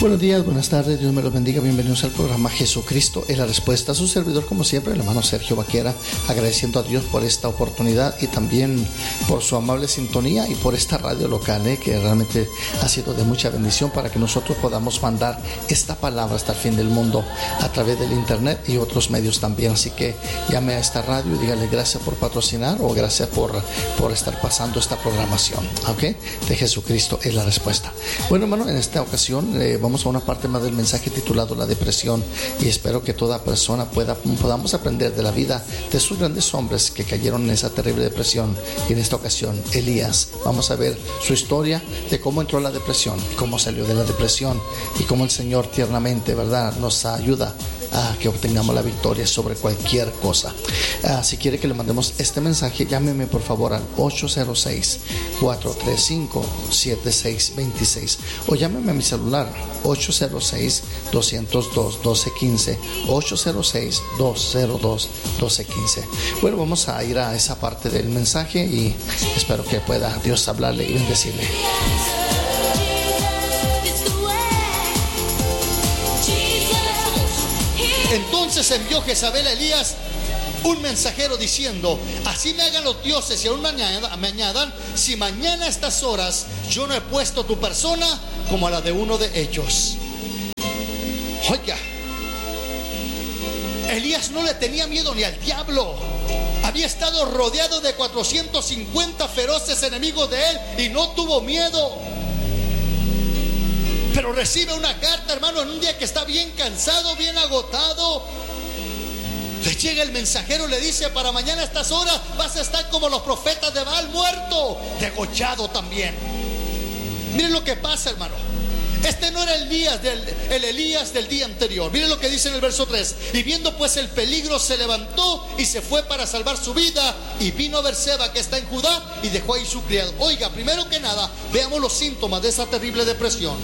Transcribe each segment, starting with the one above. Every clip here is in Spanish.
Buenos días, buenas tardes, Dios me los bendiga. Bienvenidos al programa Jesucristo es la respuesta. A su servidor, como siempre, el hermano Sergio Vaquera, agradeciendo a Dios por esta oportunidad y también por su amable sintonía y por esta radio local, que realmente ha sido de mucha bendición para que nosotros podamos mandar esta palabra hasta el fin del mundo a través del internet y otros medios también. Así que llame a esta radio y dígale gracias por patrocinar o gracias por estar pasando esta programación, ¿ok? De Jesucristo es la respuesta. Bueno, hermano, en esta ocasión vamos a una parte más del mensaje titulado La depresión, y espero que toda persona podamos aprender de la vida de sus grandes hombres que cayeron en esa terrible depresión. Y en esta ocasión, Elías, vamos a ver su historia de cómo entró la depresión y cómo salió de la depresión y cómo el Señor tiernamente, ¿verdad?, nos ayuda a que obtengamos la victoria sobre cualquier cosa. Si quiere que le mandemos este mensaje, llámeme por favor al 806-435-7626 o llámeme a mi celular 806-202-1215, 806-202-1215. Bueno, vamos a ir a esa parte del mensaje y espero que pueda Dios hablarle y bendecirle. Entonces envió Jezabel a Elías un mensajero diciendo: así me hagan los dioses y aún me añadan, si mañana a estas horas yo no he puesto tu persona como a la de uno de ellos. Oiga, Elías no le tenía miedo ni al diablo. Había estado rodeado de 450 feroces enemigos de él y no tuvo miedo. Pero recibe una carta, hermano, en un día que está bien cansado, bien agotado. Le llega el mensajero y le dice: para mañana a estas horas vas a estar como los profetas de Baal, muerto, degollado también. Miren lo que pasa, hermano. Este no era el Elías del día anterior. Miren lo que dice en el verso 3. Y viendo pues el peligro, se levantó y se fue para salvar su vida, y vino a Berseba, que está en Judá, y dejó ahí su criado. Oiga, primero que nada, veamos los síntomas de esa terrible depresión.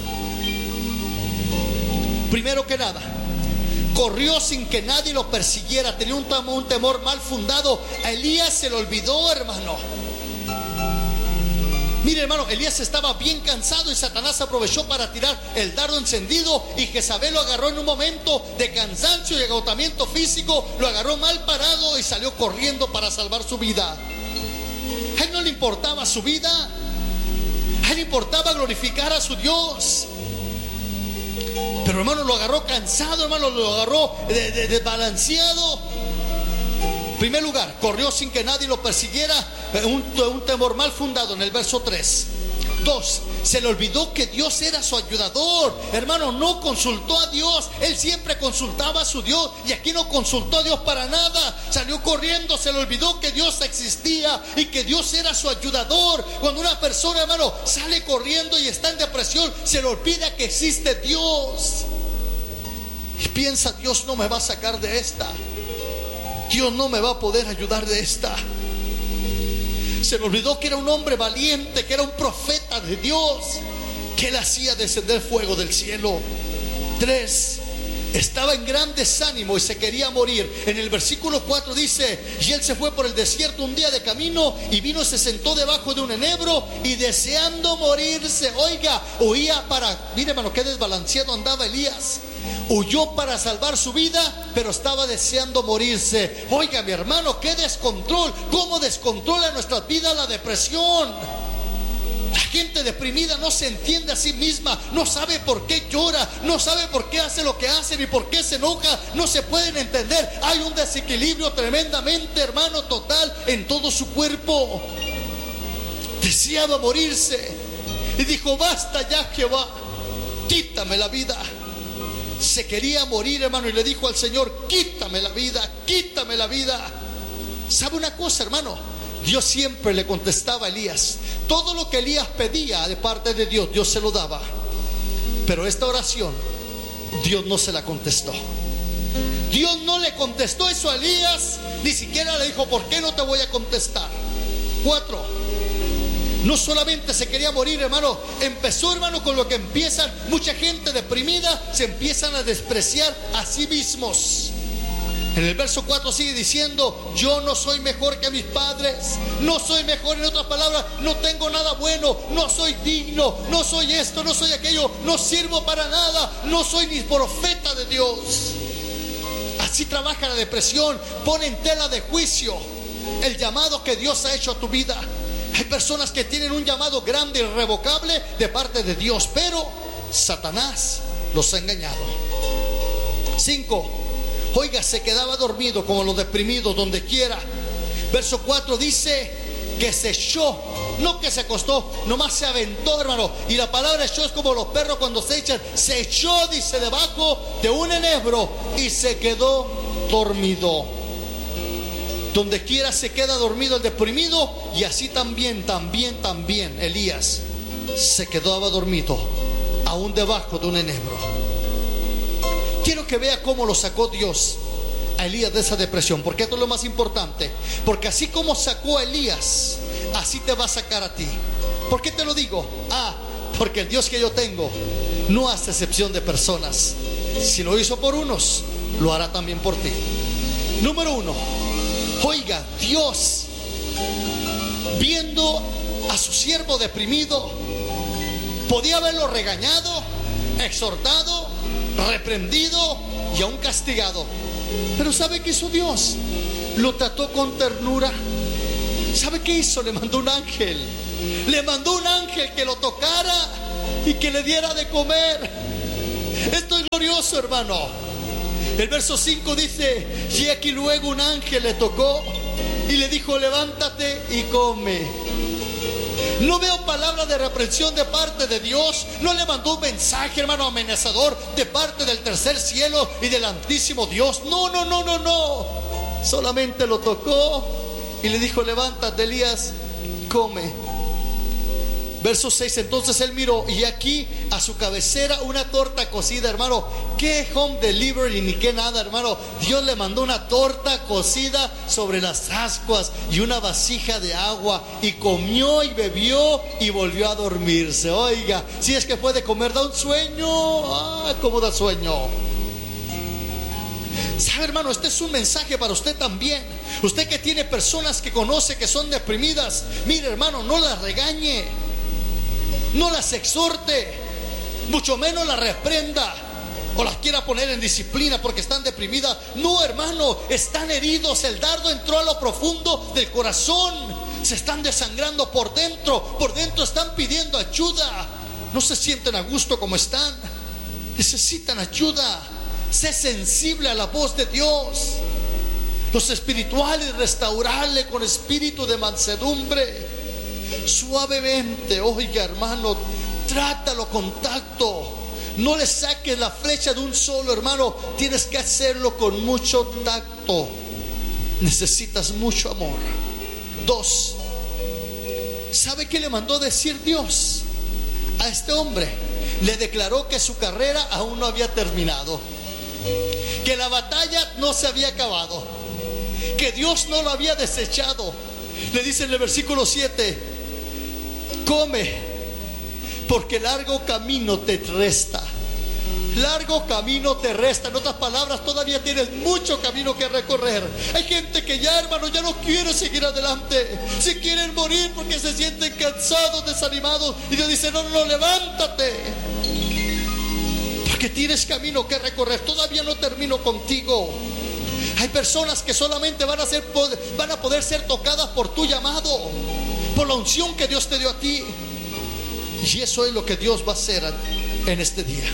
Primero que nada, corrió sin que nadie lo persiguiera. Tenía un temor mal fundado. A Elías se le olvidó, hermano. Mire, hermano, Elías estaba bien cansado y Satanás aprovechó para tirar el dardo encendido, y Jezabel lo agarró en un momento de cansancio y agotamiento físico. Lo agarró mal parado y salió corriendo para salvar su vida. A él no le importaba su vida. A él le importaba glorificar a su Dios. Pero, hermano, lo agarró cansado, hermano, lo agarró desbalanceado. En primer lugar, corrió sin que nadie lo persiguiera, un temor mal fundado en el verso 3. 2, se le olvidó que Dios era su ayudador. Hermano, no consultó a Dios. Él siempre consultaba a su Dios, y aquí no consultó a Dios para nada. Salió corriendo, se le olvidó que Dios existía y que Dios era su ayudador. Cuando una persona, hermano, sale corriendo y está en depresión, se le olvida que existe Dios y piensa: Dios no me va a sacar de esta, Dios no me va a poder ayudar de esta. Se le olvidó que era un hombre valiente, que era un profeta de Dios, que él hacía descender fuego del cielo. 3, estaba en gran desánimo y se quería morir. En el versículo 4 dice: y él se fue por el desierto un día de camino, y vino y se sentó debajo de un enebro, y deseando morirse, oiga, huía para... Mire, hermano, qué desbalanceado andaba Elías. Huyó para salvar su vida, pero estaba deseando morirse. Oiga, mi hermano, qué descontrol. ¿Cómo descontrola nuestras vidas la depresión? La gente deprimida no se entiende a sí misma, no sabe por qué llora, no sabe por qué hace lo que hace, ni por qué se enoja. No se pueden entender. Hay un desequilibrio tremendamente, hermano, total en todo su cuerpo. Deseaba morirse y dijo: basta ya, Jehová, quítame la vida. Se quería morir, hermano, y le dijo al Señor: quítame la vida, quítame la vida. ¿Sabe una cosa, hermano? Dios siempre le contestaba a Elías. Todo lo que Elías pedía de parte de Dios, Dios se lo daba. Pero esta oración, Dios no se la contestó. Dios no le contestó eso a Elías. Ni siquiera le dijo: ¿por qué no te voy a contestar? 4, no solamente se quería morir, hermano. Empezó, hermano, con lo que empiezan mucha gente deprimida. Se empiezan a despreciar a sí mismos. En el verso 4 sigue diciendo: yo no soy mejor que mis padres, no soy mejor, en otras palabras, no tengo nada bueno, no soy digno, no soy esto, no soy aquello, no sirvo para nada, no soy ni profeta de Dios. Así trabaja la depresión, pone en tela de juicio el llamado que Dios ha hecho a tu vida. Hay personas que tienen un llamado grande, irrevocable de parte de Dios, pero Satanás los ha engañado. 5. Oiga, se quedaba dormido como los deprimidos donde quiera. Verso 4 dice que se echó, no que se acostó, nomás se aventó, hermano. Y la palabra echó es como los perros cuando se echan. Se echó, dice, debajo de un enebro y se quedó dormido. Donde quiera se queda dormido el deprimido. Y así también Elías se quedaba dormido, aún debajo de un enebro. Quiero que vea cómo lo sacó Dios a Elías de esa depresión, porque esto es lo más importante. Porque así como sacó a Elías, así te va a sacar a ti. ¿Por qué te lo digo? Porque el Dios que yo tengo no hace excepción de personas. Si lo hizo por unos, lo hará también por ti. Número 1. Oiga, Dios, viendo a su siervo deprimido, podía haberlo regañado, exhortado, reprendido y aún castigado. Pero ¿sabe qué hizo Dios? Lo trató con ternura. ¿Sabe qué hizo? Le mandó un ángel. Le mandó un ángel que lo tocara y que le diera de comer. Esto es glorioso, hermano. El verso 5 dice: y aquí luego un ángel le tocó y le dijo: levántate y come. No veo palabra de reprensión de parte de Dios. No le mandó un mensaje, hermano, amenazador de parte del tercer cielo y del altísimo Dios. No. Solamente lo tocó y le dijo: levántate, Elías, come. Verso 6, entonces él miró y aquí a su cabecera una torta cocida, hermano. ¿Qué home delivery ni qué nada, hermano? Dios le mandó una torta cocida sobre las ascuas y una vasija de agua, y comió y bebió y volvió a dormirse. Oiga, si es que puede comer, da un sueño. ¿Cómo da sueño? ¿Sabe, hermano? Este es un mensaje para usted también. Usted que tiene personas que conoce que son deprimidas, mire, hermano, no las regañe, no las exhorte, mucho menos las reprenda o las quiera poner en disciplina porque están deprimidas. No, hermano, están heridos. El dardo entró a lo profundo del corazón. Se están desangrando por dentro. Por dentro están pidiendo ayuda. No se sienten a gusto como están. Necesitan ayuda. Sé sensible a la voz de Dios. Los espirituales, restaurarle con espíritu de mansedumbre, suavemente. Oiga, hermano, trátalo con tacto. No le saques la flecha de un solo, hermano. Tienes que hacerlo con mucho tacto. Necesitas mucho amor. 2. ¿Sabe qué le mandó decir Dios a este hombre? Le declaró que su carrera aún no había terminado, que la batalla no se había acabado, que Dios no lo había desechado. Le dice en el versículo 7: come, porque largo camino te resta. Largo camino te resta. En otras palabras, todavía tienes mucho camino que recorrer. Hay gente que ya, hermano, ya no quiere seguir adelante. Se quieren morir porque se sienten cansados, desanimados. Y Dios dice: no, levántate, porque tienes camino que recorrer. Todavía no termino contigo. Hay personas que solamente van a poder ser tocadas por tu llamado, por la unción que Dios te dio a ti. Y eso es lo que Dios va a hacer en este día.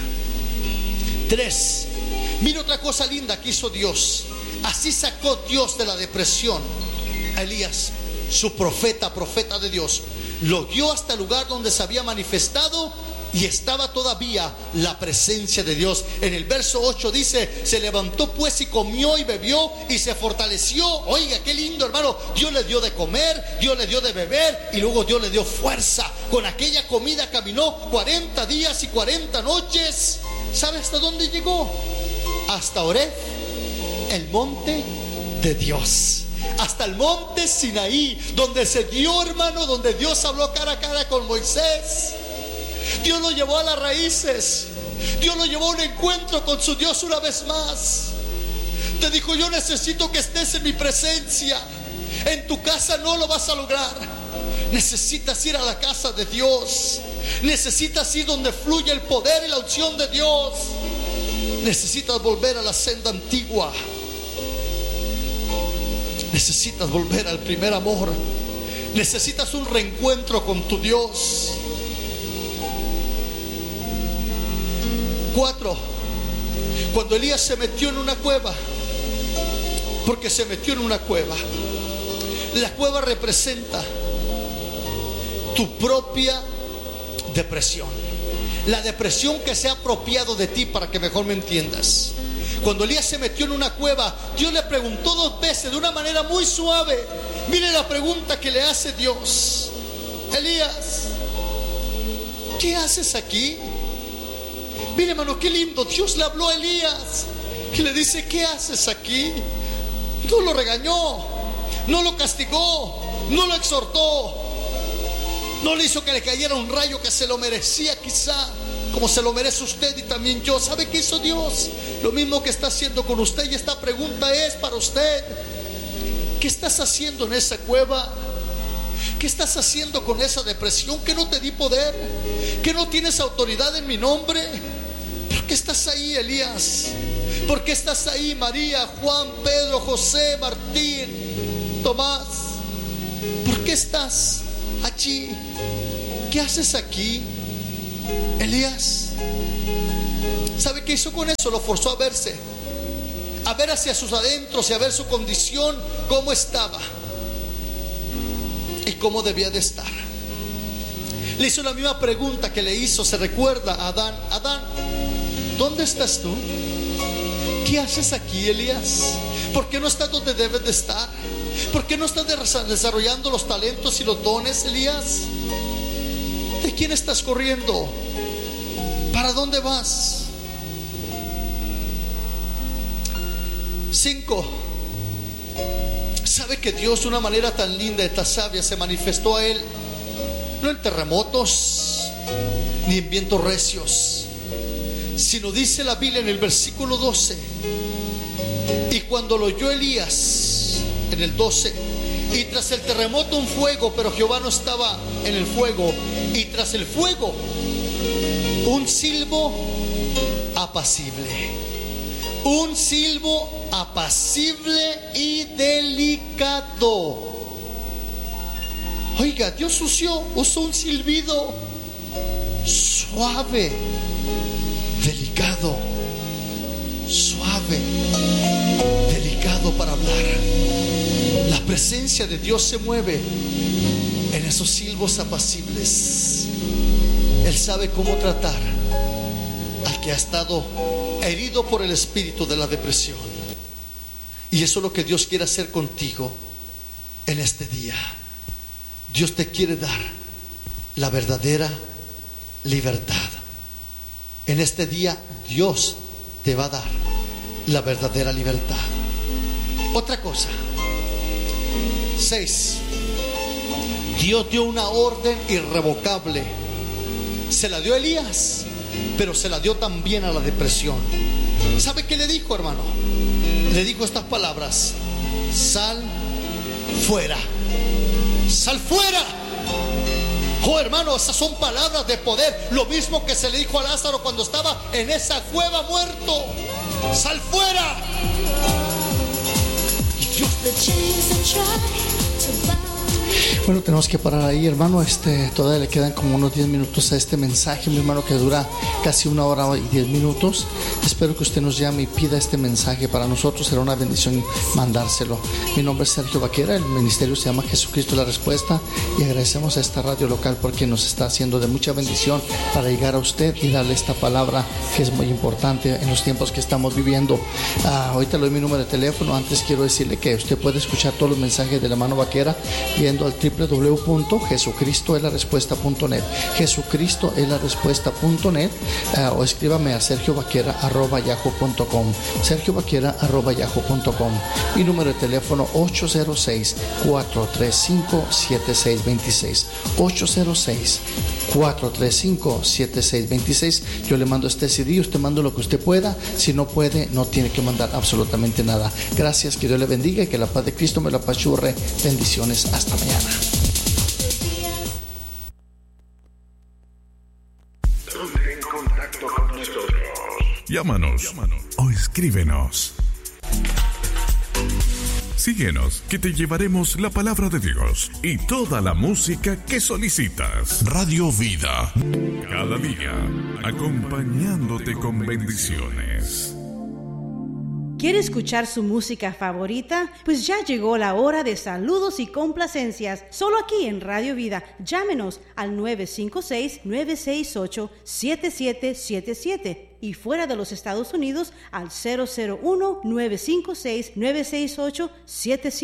3. Mira otra cosa linda que hizo Dios. Así sacó Dios de la depresión a Elías, su profeta de Dios. Lo guió hasta el lugar donde se había manifestado y estaba todavía la presencia de Dios. En el verso 8 dice: se levantó pues y comió y bebió y se fortaleció. Oiga, qué lindo, hermano. Dios le dio de comer, Dios le dio de beber y luego Dios le dio fuerza. Con aquella comida caminó 40 días y 40 noches. ¿Sabe hasta dónde llegó? Hasta Horeb, el monte de Dios. Hasta el monte Sinaí, donde se dio, hermano, donde Dios habló cara a cara con Moisés. Dios lo llevó a las raíces. Dios lo llevó a un encuentro con su Dios una vez más. Te dijo: yo necesito que estés en mi presencia. En tu casa no lo vas a lograr. Necesitas ir a la casa de Dios. Necesitas ir donde fluye el poder y la unción de Dios. Necesitas volver a la senda antigua. Necesitas volver al primer amor. Necesitas un reencuentro con tu Dios. 4. Cuando Elías se metió en una cueva, porque se metió en una cueva. La cueva representa tu propia depresión. La depresión que se ha apropiado de ti, para que mejor me entiendas. Cuando Elías se metió en una cueva, Dios le preguntó 2 veces de una manera muy suave. Mire la pregunta que le hace Dios: Elías, ¿qué haces aquí? Mire, hermano, qué lindo. Dios le habló a Elías y le dice: ¿qué haces aquí? No lo regañó, no lo castigó, no lo exhortó, no le hizo que le cayera un rayo que se lo merecía, quizá como se lo merece usted y también yo. ¿Sabe qué hizo Dios? Lo mismo que está haciendo con usted. Y esta pregunta es para usted: ¿qué estás haciendo en esa cueva? ¿Qué estás haciendo con esa depresión? ¿Que no te di poder? ¿Que no tienes autoridad en mi nombre? ¿Por qué estás ahí, Elías? ¿Por qué estás ahí, María, Juan, Pedro, José, Martín, Tomás? ¿Por qué estás allí? ¿Qué haces aquí, Elías? ¿Sabe qué hizo con eso? Lo forzó a verse, a ver hacia sus adentros y a ver su condición, cómo estaba y cómo debía de estar. Le hizo la misma pregunta que le hizo, se recuerda, a Adán: Adán, ¿dónde estás tú? ¿Qué haces aquí, Elías? ¿Por qué no estás donde debes de estar? ¿Por qué no estás desarrollando los talentos y los dones, Elías? ¿De quién estás corriendo? ¿Para dónde vas? 5. ¿Sabe que Dios de una manera tan linda y tan sabia se manifestó a él? No en terremotos ni en vientos recios, sino dice la Biblia en el versículo 12: y cuando lo oyó Elías, en el 12, y tras el terremoto un fuego, pero Jehová no estaba en el fuego, y tras el fuego un silbo apacible. Un silbo apacible y delicado. Oiga, Dios usó un silbido suave, delicado, suave, delicado para hablar. La presencia de Dios se mueve en esos silbos apacibles. Él sabe cómo tratar al que ha estado herido por el espíritu de la depresión. Y eso es lo que Dios quiere hacer contigo en este día. Dios te quiere dar la verdadera libertad. En este día Dios te va a dar la verdadera libertad. Otra cosa, 6. Dios dio una orden irrevocable. Se la dio a Elías, pero se la dio también a la depresión. ¿Sabe qué le dijo, hermano? Le dijo estas palabras: sal fuera. Sal fuera. Oh, hermano, esas son palabras de poder. Lo mismo que se le dijo a Lázaro cuando estaba en esa cueva muerto: sal fuera. Y Dios Bueno, tenemos que parar ahí, hermano. Todavía le quedan como unos 10 minutos a este mensaje, mi hermano, que dura casi 1 hora y 10 minutos. Espero que usted nos llame y pida este mensaje. Para nosotros será una bendición mandárselo. Mi nombre es Sergio Vaquera. El ministerio se llama Jesucristo la Respuesta. Y agradecemos a esta radio local porque nos está haciendo de mucha bendición para llegar a usted y darle esta palabra que es muy importante en los tiempos que estamos viviendo. Ahorita le doy mi número de teléfono. Antes quiero decirle que usted puede escuchar todos los mensajes del hermano Vaquera yendo al www.jesucristoelarespuesta.net, jesucristoelarespuesta.net, o escríbame a sergiovaquera@yahoo.com, sergiovaquera@yahoo.com. Mi número de teléfono 806-435-7626, 806 435-7626. Yo le mando este CD, usted manda lo que usted pueda. Si no puede, no tiene que mandar absolutamente nada. Gracias, que Dios le bendiga y que la paz de Cristo me lo apachurre. Bendiciones, hasta mañana. Ponte en contacto con nosotros. Llámanos o escríbenos. Síguenos, que te llevaremos la palabra de Dios y toda la música que solicitas. Radio Vida, cada día, acompañándote con bendiciones. ¿Quiere escuchar su música favorita? Pues ya llegó la hora de saludos y complacencias, solo aquí en Radio Vida. Llámenos al 956-968-7777 y fuera de los Estados Unidos al 001-956-968-7777.